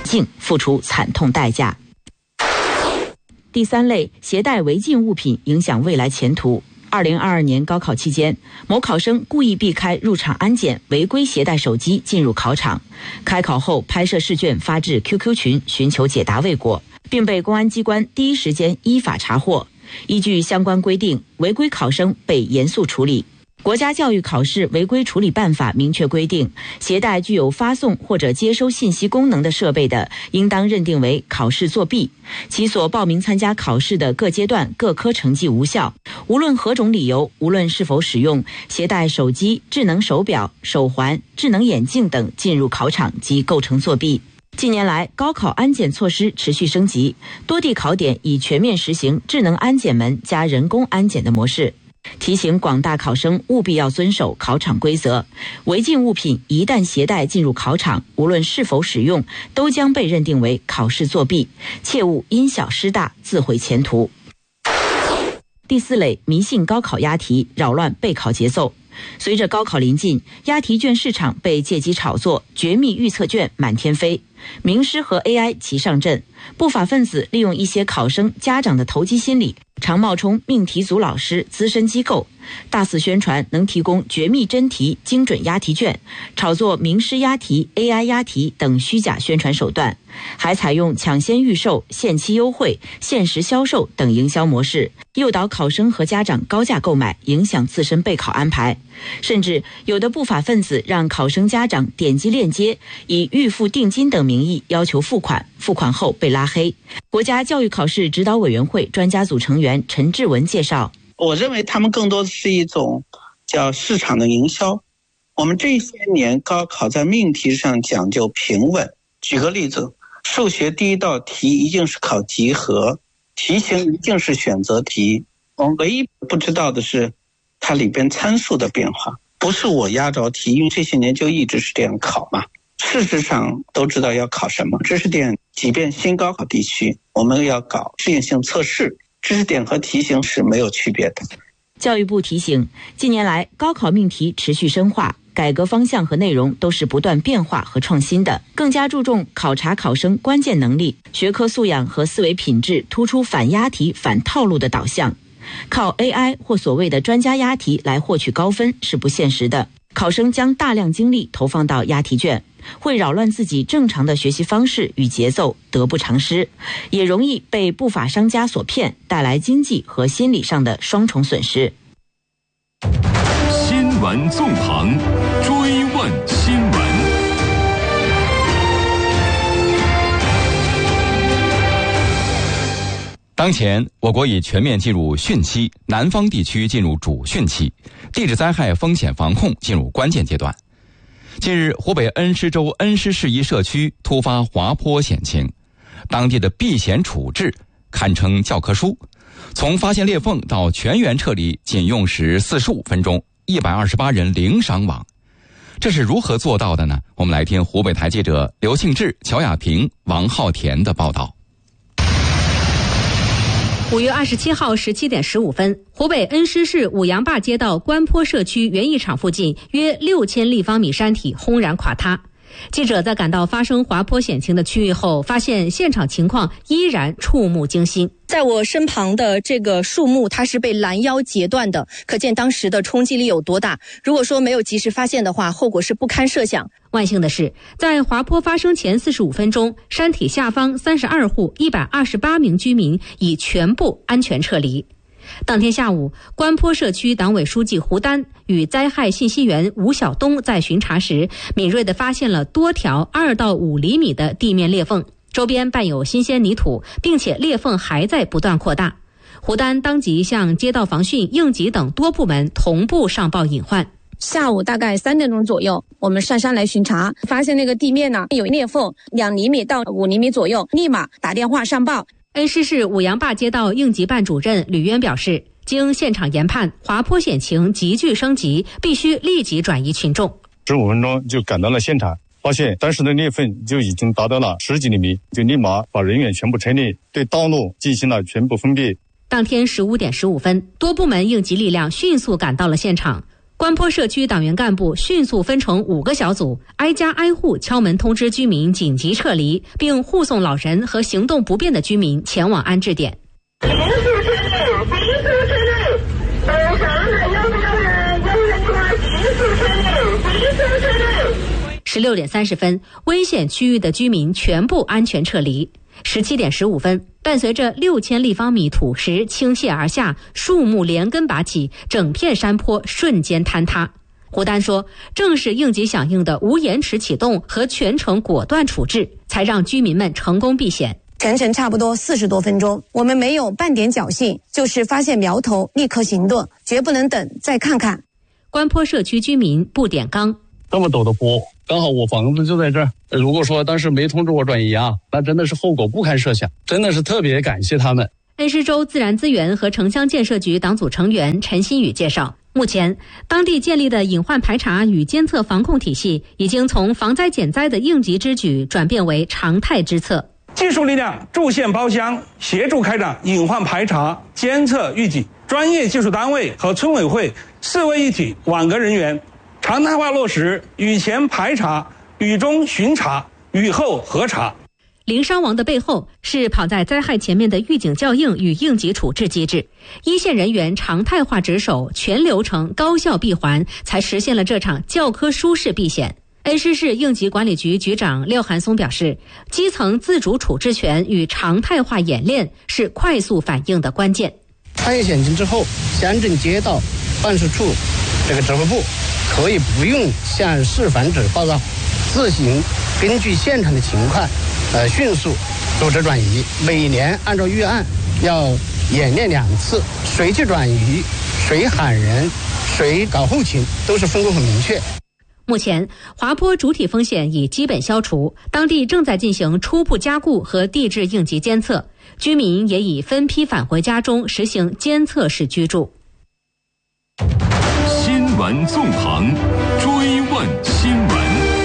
境付出惨痛代价。第三类，携带违禁物品影响未来前途。2022年高考期间，某考生故意避开入场安检，违规携带手机进入考场，开考后拍摄试卷发至 QQ 群寻求解答未果，并被公安机关第一时间依法查获。依据相关规定，违规考生被严肃处理。国家教育考试违规处理办法明确规定，携带具有发送或者接收信息功能的设备的，应当认定为考试作弊，其所报名参加考试的各阶段各科成绩无效。无论何种理由，无论是否使用携带手机、智能手表、手环、智能眼镜等进入考场，即构成作弊。近年来，高考安检措施持续升级，多地考点已全面实行智能安检门加人工安检的模式。提醒广大考生务必要遵守考场规则，违禁物品一旦携带进入考场，无论是否使用，都将被认定为考试作弊，切勿因小失大，自毁前途。第四类，迷信高考押题，扰乱备考节奏。随着高考临近，押题卷市场被借机炒作，绝密预测卷满天飞，名师和 AI 齐上阵，不法分子利用一些考生家长的投机心理，常冒充命题组老师、资深机构，大肆宣传能提供绝密真题、精准押题卷，炒作名师押题、AI 押题等虚假宣传手段，还采用抢先预售、限期优惠、限时销售等营销模式，诱导考生和家长高价购买，影响自身备考安排。甚至有的不法分子让考生家长点击链接，以预付定金等名义要求付款，付款后被拉黑。国家教育考试指导委员会专家组成员陈志文介绍， 我认为他们更多的是一种叫市场的营销。我们这些年高考在命题上讲究平稳，举个例子，数学第一道题一定是考集合，题型一定是选择题，我们唯一不知道的是它里边参数的变化，不是我压着题，因为这些年就一直是这样考嘛。事实上都知道要考什么，知识点即便新高考地区我们要搞适应性测试，知识点和题型是没有区别的。 教育部提醒，近年来高考命题持续深化，改革方向和内容都是不断变化和创新的，更加注重考察考生关键能力、学科素养和思维品质，突出反押题、反套路的导向。靠 AI 或所谓的专家押题来获取高分是不现实的，考生将大量精力投放到押题卷，会扰乱自己正常的学习方式与节奏，得不偿失，也容易被不法商家所骗，带来经济和心理上的双重损失。 新闻纵横，追问新闻。当前，我国已全面进入汛期，南方地区进入主汛期，地质灾害风险防控进入关键阶段。近日，湖北恩施州恩施市一社区突发滑坡险情，当地的避险处置堪称教科书。从发现裂缝到全员撤离，仅用时45分钟，128人零伤亡。这是如何做到的呢？我们来听湖北台记者刘庆志、乔亚平、王浩田的报道。 5月27号17点15分，湖北恩施市五羊坝街道关坡社区园艺场附近约6000立方米山体轰然垮塌。记者在赶到发生滑坡险情的区域后，发现现场情况依然触目惊心。 在我身旁的这个树木，它是被拦腰截断的，可见当时的冲击力有多大。如果说没有及时发现的话，后果是不堪设想。 万幸的是，在滑坡发生前45分钟，山体下方32户128名居民已全部安全撤离。当天下午，关坡社区党委书记胡丹与灾害信息员吴晓东在巡查时，敏锐地发现了多条2到5厘米的地面裂缝，周边伴有新鲜泥土，并且裂缝还在不断扩大。胡丹当即向街道防汛、应急等多部门同步上报隐患。 下午大概3点钟左右，我们上山来巡查，发现那个地面呢有裂缝2厘米到5厘米左右，立马打电话上报。 恩施市五羊坝街道应急办主任吕渊表示，经现场研判，滑坡险情急剧升级，必须立即转移群众。 15分钟就赶到了现场，发现当时的裂缝就已经达到了10几厘米，就立马把人员全部撤离，对道路进行了全部封闭。 当天15点15分，多部门应急力量迅速赶到了现场。 关坡社区党员干部迅速分成5个小组，挨家挨户敲门通知居民紧急撤离，并护送老人和行动不便的居民前往安置点。16点30分，危险区域的居民全部安全撤离。17点15分，伴随着6000立方米土石倾泻而下，树木连根拔起，整片山坡瞬间坍塌。胡丹说，正是应急响应的无延迟启动和全程果断处置，才让居民们成功避险。 全程差不多40多分钟，我们没有半点侥幸，就是发现苗头立刻行动，绝不能等再看看。 关坡社区居民不点钢， 这么陡的坡，刚好我房子就在这儿。如果说当时没通知我转移啊，那真的是后果不堪设想，真的是特别感谢他们。 恩施州自然资源和城乡建设局党组成员陈新宇介绍，目前当地建立的隐患排查与监测防控体系已经从防灾减灾的应急之举转变为常态之策。 技术力量驻县包乡，协助开展隐患排查、监测预警，专业技术单位和村委会4位一体网格人员常态化落实雨前排查、雨中巡查、雨后核查。 零伤亡的背后是跑在灾害前面的预警校应与应急处置机制，一线人员常态化值守，全流程高效闭环，才实现了这场教科书式避险。恩施市应急管理局局长廖寒松表示，基层自主处置权与常态化演练是快速反应的关键。 发现险情之后，乡镇街道办事处这个指挥部可以不用向市防指报告，自行根据现场的情况迅速组织转移。每年按照预案要演练2次，谁去转移，谁喊人，谁搞后勤，都是分工很明确。 目前滑坡主体风险已基本消除，当地正在进行初步加固和地质应急监测，居民也已分批返回家中实行监测式居住。 新闻纵横，追问新闻。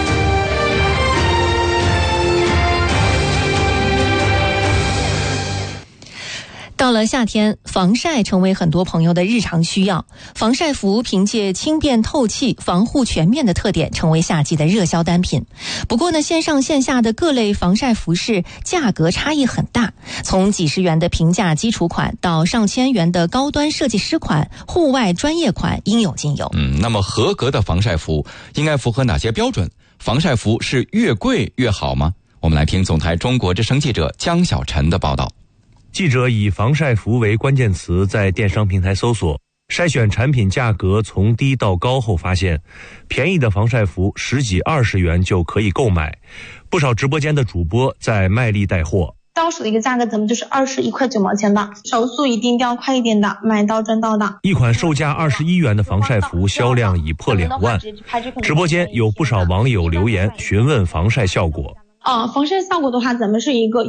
到了夏天，防晒成为很多朋友的日常需要。防晒服凭借轻便透气、防护全面的特点，成为夏季的热销单品。不过呢，线上线下的各类防晒服饰价格差异很大，从几十元的平价基础款到上千元的高端设计师款、户外专业款，应有尽有。 那么合格的防晒服应该符合哪些标准？防晒服是越贵越好吗？我们来听总台中国之声记者江小晨的报道。 记者以防晒服为关键词在电商平台搜索，筛选产品价格从低到高后发现，便宜的防晒服10几20元就可以购买。不少直播间的主播在卖力带货。 到手的一个价格咱们就是21块9毛钱的，手速一定要快一点的，买到赚到的。 一款售价21元的防晒服销量已破2万，直播间有不少网友留言询问防晒效果。 防晒效果的话，咱们是一个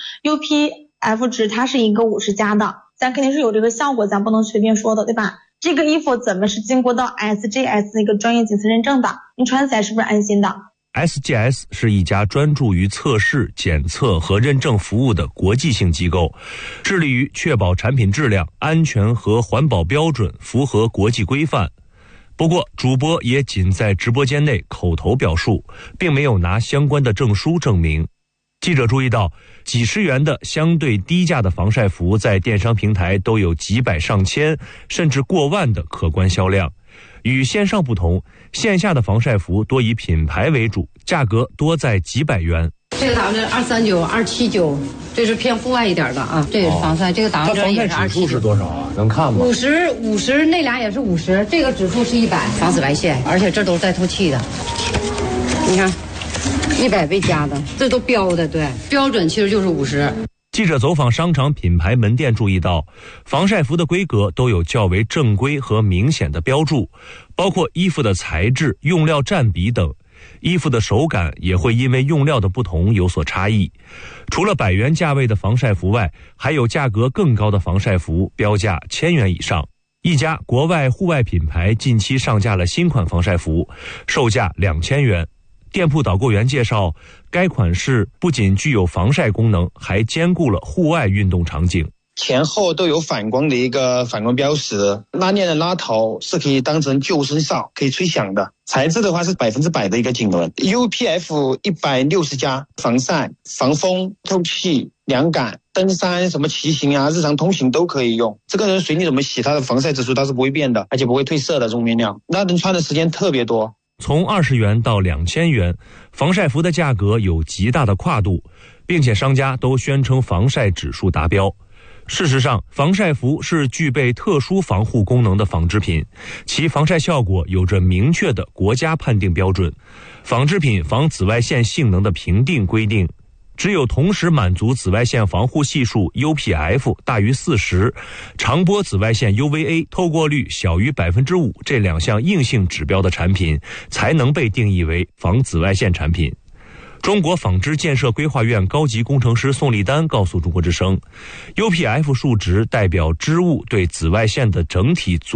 UPF 值，它是一个50加的，咱肯定是有这个效果，咱不能随便说的，对吧？这个衣服咱们是经过到 SGS 那个专业检测认证的，你穿起来是不是安心的 ？SGS 是一家专注于测试、检测和认证服务的国际性机构，致力于确保产品质量、安全和环保标准符合国际规范。不过，主播也仅在直播间内口头表述，并没有拿相关的证书证明。记者注意到，几十元的相对低价的防晒服在电商平台都有几百上千甚至过万的可观销量。与线上不同，线下的防晒服多以品牌为主，价格多在几百元。 这个打完针239、279，这是偏户外一点的啊。这也是防晒，这个打完针也是279。 它防晒指数是多少啊？能看吗 ？50，那俩也是50，这个指数是100，防紫外线，而且这都是带透气的。你看，100倍加的，这都标的，对，标准其实就是50。 记者走访商场品牌门店，注意到防晒服的规格都有较为正规和明显的标注，包括衣服的材质、用料占比等。衣服的手感也会因为用料的不同有所差异。除了100元价位的防晒服外，还有价格更高的防晒服，标价1000元以上。一家国外户外品牌近期上架了新款防晒服，售价2000元。店铺导购员介绍，该款式不仅具有防晒功能，还兼顾了户外运动场景。 前后都有反光的一个反光标识，拉链的拉头是可以当成救生哨，可以吹响的。材质的话是100%的一个锦纶 ，UPF 160+，防晒、防风、透气、凉感、登山什么骑行啊、日常通行都可以用。这个人随你怎么洗，它的防晒指数它是不会变的，而且不会褪色的这种面料，那能穿的时间特别多。 从20元到2000元，防晒服的价格有极大的跨度，并且商家都宣称防晒指数达标。事实上，防晒服是具备特殊防护功能的纺织品，其防晒效果有着明确的国家判定标准。纺织品防紫外线性能的评定规定，只有同时满足紫外线防护系数 UPF 大于40，长波紫外线 UVA 透过率小于 5% 这2项硬性指标的产品，才能被定义为防紫外线产品。中国纺织建设规划院高级工程师宋立丹告诉中国之声 ，UPF 数值代表织物对紫外线的整体